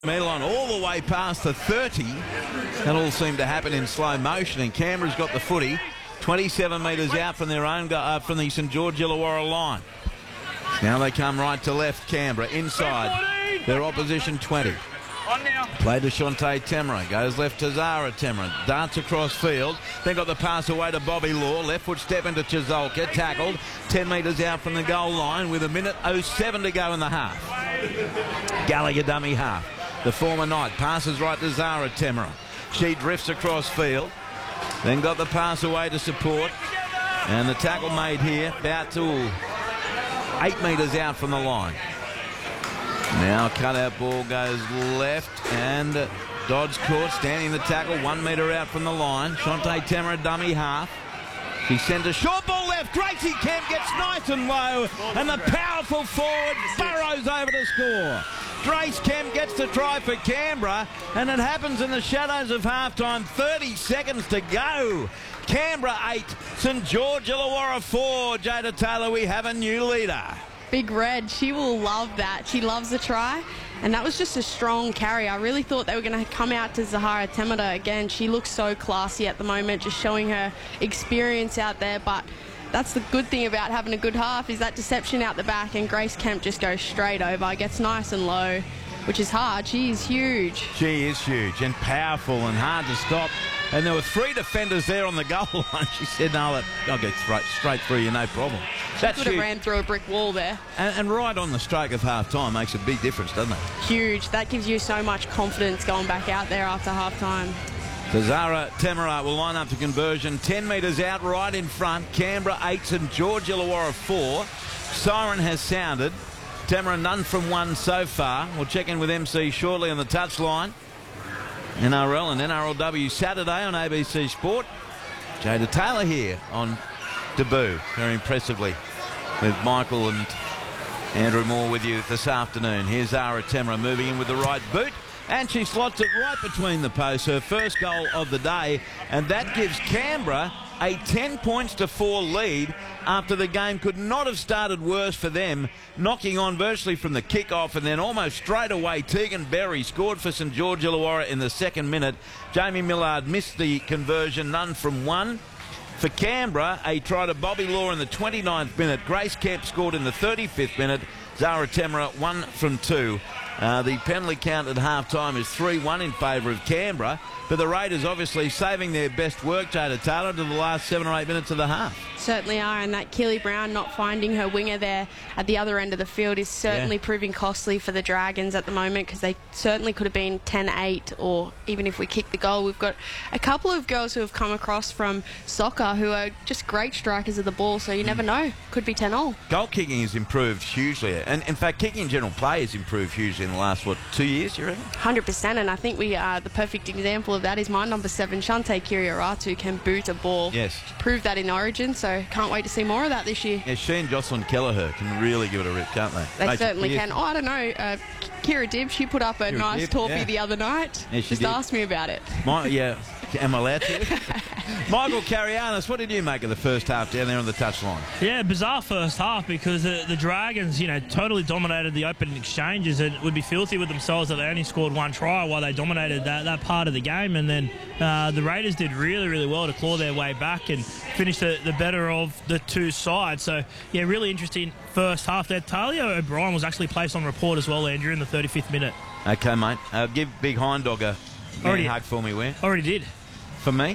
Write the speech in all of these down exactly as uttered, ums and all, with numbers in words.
Melon all the way past the thirty. That all seemed to happen in slow motion, and Canberra's got the footy twenty-seven metres out from their own uh, from the St George Illawarra line. Now they come right to left. Canberra inside their opposition twenty. Play to Shante Temera, goes left to Zara Temera, darts across field, then got the pass away to Bobby Law, left foot step into Chizolka, tackled ten metres out from the goal line with a minute oh seven to go in the half. Gallagher dummy half. The former Knight passes right to Zara Temera. She drifts across field, then got the pass away to support, and the tackle made here about to eight metres out from the line. Now cut-out ball goes left, and Dodds caught, standing the tackle, one metre out from the line. Shante Temera, dummy half. She sent a short ball left. Gracie Kemp gets nice and low, and the powerful forward burrows over to score. Grace Kemp gets the try for Canberra, and it happens in the shadows of halftime. thirty seconds to go. Canberra eight, St George Illawarra four. Jada Taylor, we have a new leader. Big Red, she will love that. She loves the try, and that was just a strong carry. I really thought they were going to come out to Zahara Temera again. She looks so classy at the moment, just showing her experience out there, but that's the good thing about having a good half, is that deception out the back, and Grace Kemp just goes straight over, gets nice and low, which is hard. She is huge. She is huge and powerful and hard to stop. And there were three defenders there on the goal line. She said, no, I'll get straight, straight through you, no problem. She That's could have huge. ran through a brick wall there. And, and right on the stroke of half-time makes a big difference, doesn't it? Huge. That gives you so much confidence going back out there after half-time. Zahara Temera will line up to conversion. ten metres out, right in front. Canberra eight, St George Illawarra four. Siren has sounded. Temera none from one so far. We'll check in with M C shortly on the touchline. N R L and N R L W Saturday on A B C Sport. Jada Taylor here on debut, very impressively, with Michael and Andrew Moore with you this afternoon. Here's Zahara Temera moving in with the right boot, and she slots it right between the posts, her first goal of the day, and that gives Canberra a ten points to four lead after the game could not have started worse for them, knocking on virtually from the kick-off, and then almost straight away Tegan Berry scored for St George Illawarra in the second minute. Jamie Millard missed the conversion, none from one. For Canberra, a try to Bobby Law in the twenty-ninth minute. Grace Kemp scored in the thirty-fifth minute. Zahara Temera, one from two. Uh, the penalty count at half-time is three one in favour of Canberra, but the Raiders obviously saving their best work, Jada Taylor, to the last seven or eight minutes of the half. Certainly are, and that Keely Brown not finding her winger there at the other end of the field is certainly yeah. proving costly for the Dragons at the moment, because they certainly could have been ten eight, or even if we kick the goal. We've got a couple of girls who have come across from soccer who are just great strikers of the ball, so you never know. Could be ten all. Goal kicking has improved hugely, and in fact kicking in general play has improved hugely in the last, what, two years, you reckon? one hundred percent, and I think we are the perfect example of that is my number seven, Shante Kirioratu, can boot a ball. Yes. She proved that in Origin, so can't wait to see more of that this year. Yeah, she and Jocelyn Kelleher can really give it a rip, can't they? They no, certainly she, can. Oh, I don't know. Uh, Kira Dibb, she put up a Kira nice Dibb, torpy yeah. the other night. Yeah, she Just did. asked me about it. My, yeah, am I allowed to? Michael Carianis, what did you make of the first half down there on the touchline? Yeah, bizarre first half, because the, the Dragons, you know, totally dominated the opening exchanges and would be filthy with themselves that they only scored one try while they dominated that, that part of the game. And then uh, the Raiders did really, really well to claw their way back and finish the, the better of the two sides. So, yeah, really interesting first half there. Talia O'Brien was actually placed on report as well, Andrew, in the thirty-fifth minute. Okay, mate. Uh, give Big Hind Dog a already hug for me, where? Already did. For me?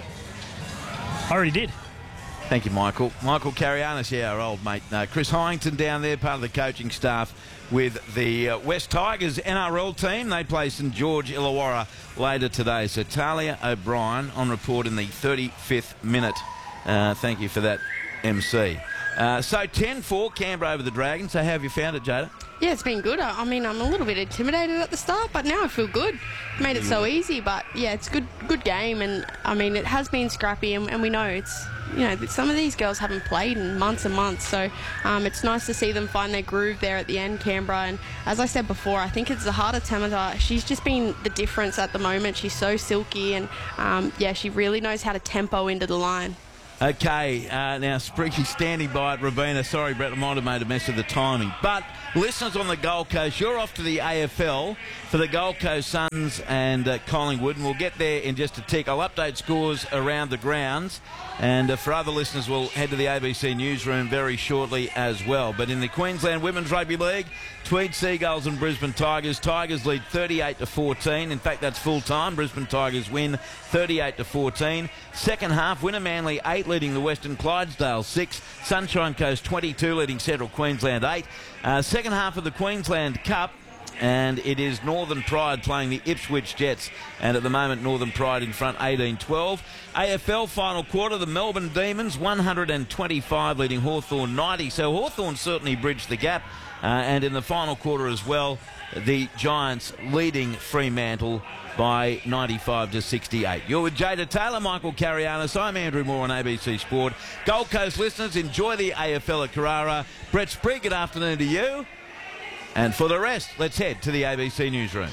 Already did. Thank you, Michael. Michael Carianis, yeah, our old mate. Uh, Chris Hyington down there, part of the coaching staff with the uh, West Tigers N R L team. They play St George Illawarra later today. So Talia O'Brien on report in the thirty-fifth minute. Uh, thank you for that, M C. Uh, so ten four, Canberra over the Dragons. So how have you found it, Jada? Yeah, it's been good. I, I mean, I'm a little bit intimidated at the start, but now I feel good. Made it so easy, but yeah, it's a good, good game, and I mean, it has been scrappy, and, and we know it's, you know, some of these girls haven't played in months and months, so um, it's nice to see them find their groove there at the end, Canberra. And as I said before, I think it's Zahara Temera. She's just been the difference at the moment. She's so silky, and um, yeah, she really knows how to tempo into the line. Okay, uh, now Spriggy standing by at Rabina. Sorry, Brett, I might have made a mess of the timing. But Listeners on the Gold Coast, you're off to the A F L for the Gold Coast Suns and uh, Collingwood, and we'll get there in just a tick. I'll update scores around the grounds, and uh, for other listeners, we'll head to the A B C newsroom very shortly as well. But in the Queensland Women's Rugby League, Tweed Seagulls and Brisbane Tigers. Tigers lead thirty-eight to fourteen. In fact, that's full time. Brisbane Tigers win thirty-eight to fourteen. Second half, Winner Manly eight leading the Western Clydesdale six. Sunshine Coast twenty-two leading Central Queensland eight. Uh, second half of the Queensland Cup, and it is Northern Pride playing the Ipswich Jets, and at the moment Northern Pride in front eighteen twelve. A F L final quarter, the Melbourne Demons one hundred twenty-five leading Hawthorn ninety, so Hawthorn certainly bridged the gap, uh, and in the final quarter as well, the Giants leading Fremantle by ninety-five to sixty-eight. You're with Jada Taylor, Michael Carianis. I'm Andrew Moore on A B C Sport. Gold Coast listeners, enjoy the A F L at Carrara. Brett Sprigg, good afternoon to you. And for the rest, let's head to the A B C newsroom.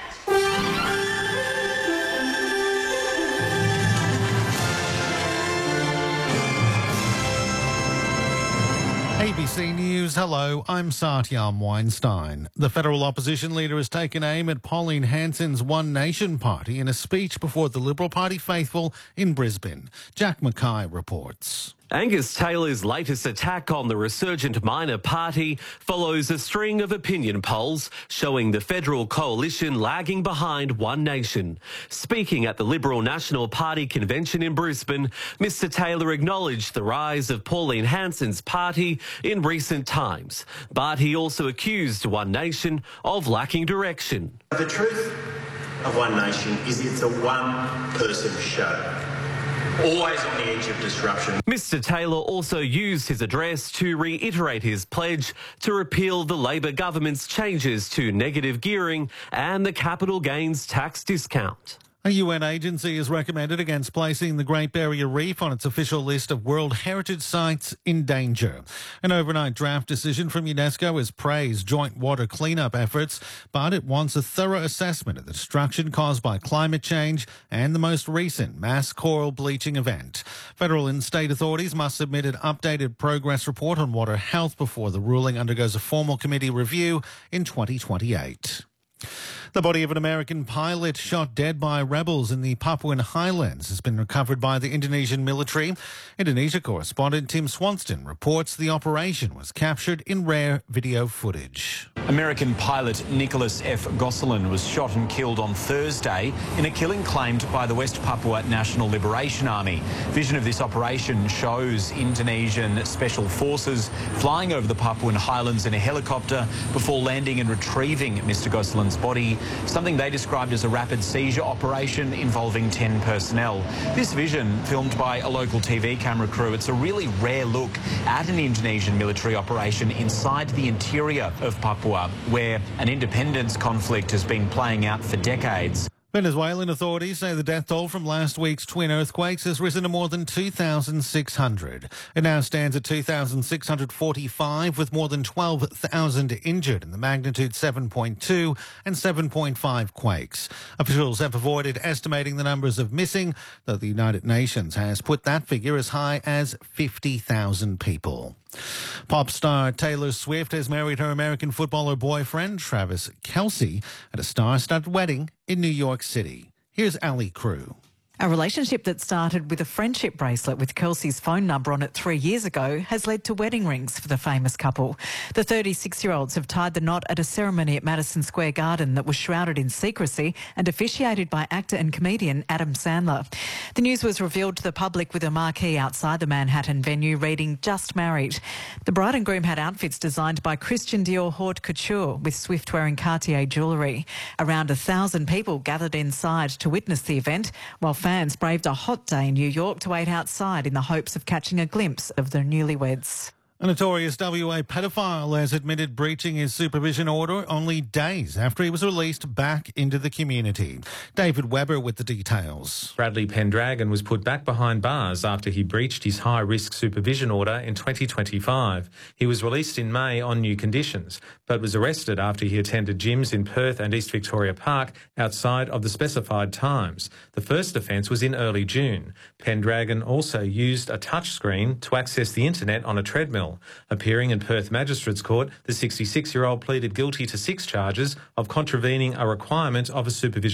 A B C News, hello, I'm Satyam Weinstein. The federal opposition leader has taken aim at Pauline Hanson's One Nation party in a speech before the Liberal Party faithful in Brisbane. Jack Mackay reports. Angus Taylor's latest attack on the resurgent minor party follows a string of opinion polls showing the federal coalition lagging behind One Nation. Speaking at the Liberal National Party convention in Brisbane, Mister Taylor acknowledged the rise of Pauline Hanson's party in recent times, but he also accused One Nation of lacking direction. The truth of One Nation is it's a one-person show. Always on the edge of disruption. Mister Taylor also used his address to reiterate his pledge to repeal the Labor government's changes to negative gearing and the capital gains tax discount. A U N agency has recommended against placing the Great Barrier Reef on its official list of World Heritage Sites in danger. An overnight draft decision from UNESCO has praised joint water cleanup efforts, but it wants a thorough assessment of the destruction caused by climate change and the most recent mass coral bleaching event. Federal and state authorities must submit an updated progress report on water health before the ruling undergoes a formal committee review in twenty twenty-eight. The body of an American pilot shot dead by rebels in the Papuan Highlands has been recovered by the Indonesian military. Indonesia correspondent Tim Swanston reports the operation was captured in rare video footage. American pilot Nicholas F. Gosselin was shot and killed on Thursday in a killing claimed by the West Papua National Liberation Army. Vision of this operation shows Indonesian special forces flying over the Papuan Highlands in a helicopter before landing and retrieving Mister Gosselin's body, something they described as a rapid seizure operation involving ten personnel. This vision, filmed by a local T V camera crew, it's a really rare look at an Indonesian military operation inside the interior of Papua, where an independence conflict has been playing out for decades. Venezuelan authorities say the death toll from last week's twin earthquakes has risen to more than two thousand six hundred. It now stands at two thousand six hundred forty-five, with more than twelve thousand injured in the magnitude seven point two and seven point five quakes. Officials have avoided estimating the numbers of missing, though the United Nations has put that figure as high as fifty thousand people. Pop star Taylor Swift has married her American footballer boyfriend, Travis Kelce, at a star-studded wedding in New York City. Here's Ali Crew. A relationship that started with a friendship bracelet with Kelsey's phone number on it three years ago has led to wedding rings for the famous couple. The thirty-six-year-olds have tied the knot at a ceremony at Madison Square Garden that was shrouded in secrecy and officiated by actor and comedian Adam Sandler. The news was revealed to the public with a marquee outside the Manhattan venue reading "Just Married." The bride and groom had outfits designed by Christian Dior Haute Couture, with Swift wearing Cartier jewellery. Around a thousand people gathered inside to witness the event, while fans braved a hot day in New York to wait outside in the hopes of catching a glimpse of their newlyweds. A notorious W A pedophile has admitted breaching his supervision order only days after he was released back into the community. David Webber with the details. Bradley Pendragon was put back behind bars after he breached his high-risk supervision order in twenty twenty-five. He was released in May on new conditions, but was arrested after he attended gyms in Perth and East Victoria Park outside of the specified times. The first offence was in early June. Pendragon also used a touchscreen to access the internet on a treadmill criminal. Appearing in Perth Magistrates Court, the sixty-six-year-old pleaded guilty to six charges of contravening a requirement of a supervision